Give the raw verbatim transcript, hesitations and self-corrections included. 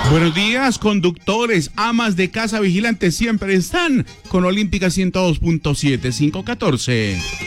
Buenos días, conductores, amas de casa, vigilantes, siempre están con Olímpica ciento dos punto siete, quinientos catorce.